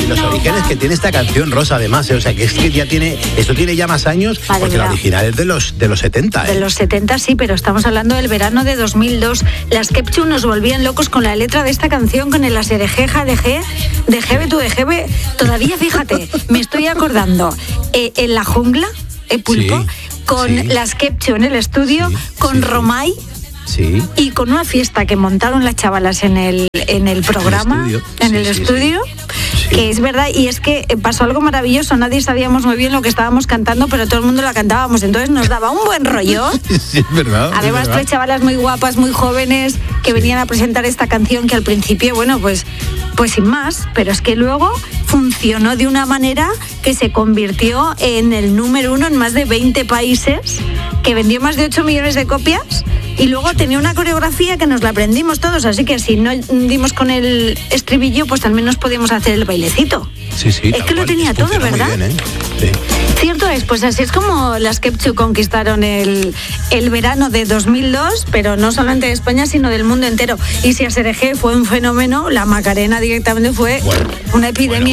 los orígenes que tiene esta canción, Rosa, además, o sea, que es que ya tiene, esto tiene ya más años, porque la original es de los 70. De los 70, sí, pero estamos hablando del verano de 2002. Las Kepchu nos volvían locos con la letra de esta canción, con el aserejeja de Jebe tu de Jebe. Todavía, fíjate, me estoy acordando, en la jungla, Pulpo, con las Kepchu en el estudio, con Romay. Sí. Y con una fiesta que montaron las chavalas en el programa, en el estudio. Que es verdad, y es que pasó algo maravilloso, nadie sabíamos muy bien lo que estábamos cantando, pero todo el mundo la cantábamos, entonces nos daba un buen rollo. Sí, es verdad. Además, tres chavalas muy guapas, muy jóvenes, que venían a presentar esta canción que al principio, bueno, pues sin más, pero es que luego funcionó de una manera que se convirtió en el número 1 en más de 20 países, que vendió más de 8 millones de copias. Y luego tenía una coreografía que nos la aprendimos todos, así que si no dimos con el estribillo, pues al menos podíamos hacer el bailecito. Sí, es que lo tenía todo, ¿verdad? Muy bien, Sí. Cierto es, pues así es como las Kepchu conquistaron el verano de 2002, pero no solamente de España, sino del mundo entero. Y si Aserejé fue un fenómeno, la Macarena directamente fue una epidemia.